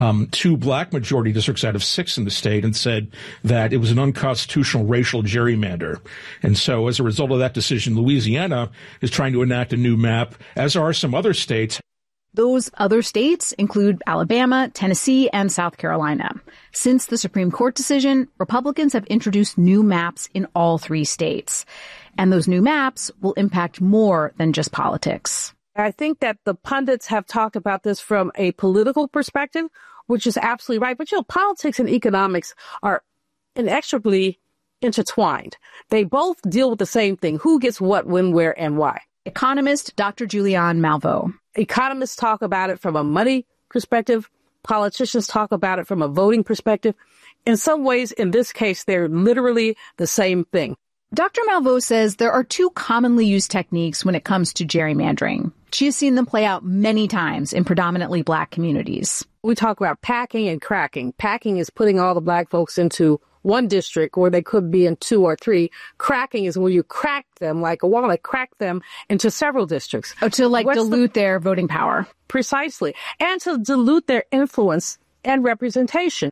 two black majority districts out of 6 in the state and said that it was an unconstitutional racial gerrymander. And so as a result of that decision, Louisiana is trying to enact a new map, as are some other states. Those other states include Alabama, Tennessee, and South Carolina. Since the Supreme Court decision, Republicans have introduced new maps in all 3 states. And those new maps will impact more than just politics. I think that the pundits have talked about this from a political perspective, which is absolutely right. But, politics and economics are inextricably intertwined. They both deal with the same thing. Who gets what, when, where, and why? Economist Dr. Julianne Malveaux. Economists talk about it from a money perspective. Politicians talk about it from a voting perspective. In some ways, in this case, they're literally the same thing. Dr. Malveaux says there are 2 commonly used techniques when it comes to gerrymandering. She has seen them play out many times in predominantly black communities. We talk about packing and cracking. Packing is putting all the black folks into one district, or they could be in 2 or 3. Cracking is when you crack them like a walnut, crack them into several districts. Oh, to dilute their voting power. Precisely. And to dilute their influence and representation.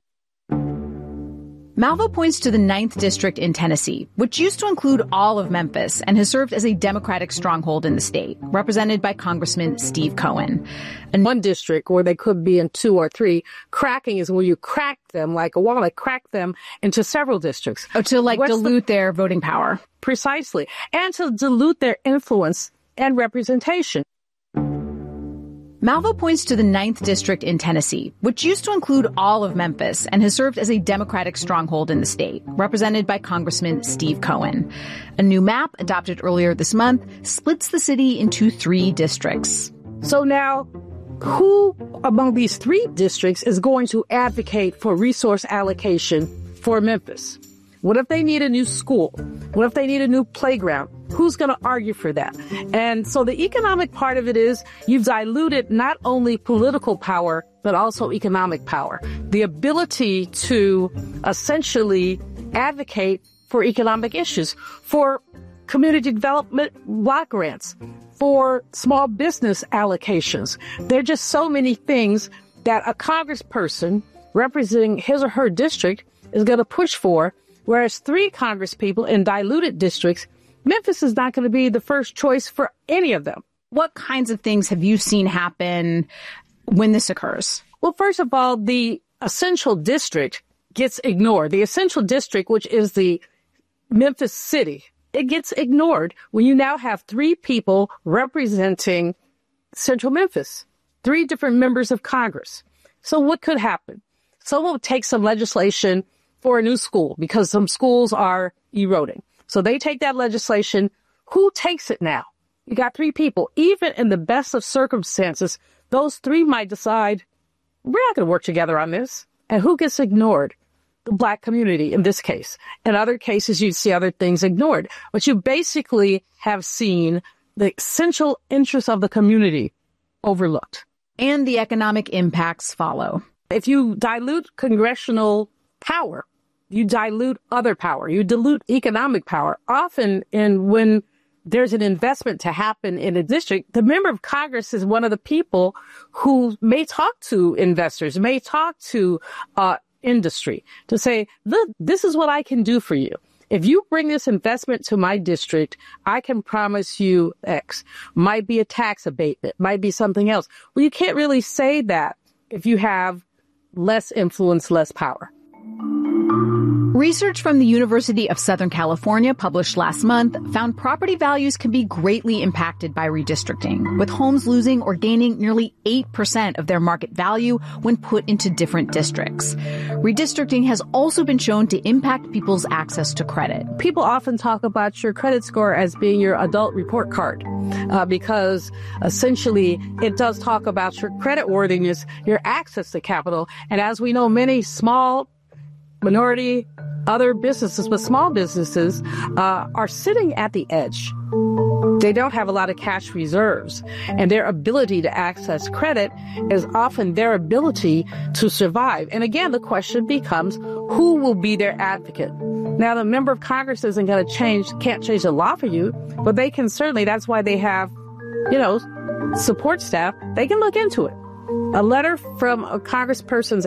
Malveaux points to the 9th District in Tennessee, which used to include all of Memphis and has served as a Democratic stronghold in the state, represented by Congressman Steve Cohen. In one district, or they could be in 2 or 3, cracking is when you crack them like a walnut, crack them into several districts. Oh, to dilute their voting power. Precisely. And to dilute their influence and representation. Malveaux points to the 9th District in Tennessee, which used to include all of Memphis and has served as a Democratic stronghold in the state, represented by Congressman Steve Cohen. A new map adopted earlier this month splits the city into 3 districts. So now, who among these 3 districts is going to advocate for resource allocation for Memphis? What if they need a new school? What if they need a new playground? Who's going to argue for that? And so the economic part of it is you've diluted not only political power, but also economic power. The ability to essentially advocate for economic issues, for community development block grants, for small business allocations. There are just so many things that a congressperson representing his or her district is going to push for, whereas 3 congresspeople in diluted districts, Memphis is not going to be the first choice for any of them. What kinds of things have you seen happen when this occurs? Well, first of all, the essential district gets ignored. The essential district, which is the Memphis city, it gets ignored when you now have 3 people representing central Memphis, 3 different members of Congress. So what could happen? Someone will take some legislation for a new school because some schools are eroding. So they take that legislation. Who takes it now? You got 3 people. Even in the best of circumstances, those 3 might decide, we're not going to work together on this. And who gets ignored? The black community in this case. In other cases, you'd see other things ignored. But you basically have seen the essential interests of the community overlooked. And the economic impacts follow. If you dilute congressional power, you dilute other power. You dilute economic power. Often, when there's an investment to happen in a district, the member of Congress is one of the people who may talk to investors, may talk to industry to say, look, this is what I can do for you. If you bring this investment to my district, I can promise you X. Might be a tax abatement, might be something else. Well, you can't really say that if you have less influence, less power. Research from the University of Southern California published last month found property values can be greatly impacted by redistricting, with homes losing or gaining nearly 8% of their market value when put into different districts. Redistricting has also been shown to impact people's access to credit. People often talk about your credit score as being your adult report card, because essentially it does talk about your credit worthiness, your access to capital. And as we know, many small minority, other businesses, but small businesses are sitting at the edge. They don't have a lot of cash reserves, and their ability to access credit is often their ability to survive. And again, the question becomes, who will be their advocate? Now, the member of Congress isn't going to can't change the law for you, but they can certainly, that's why they have, support staff. They can look into it. A letter from a congressperson's